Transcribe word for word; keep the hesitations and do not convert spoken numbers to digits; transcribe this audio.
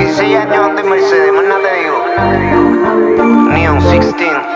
dieciséis años de Mercedes, más nada te digo.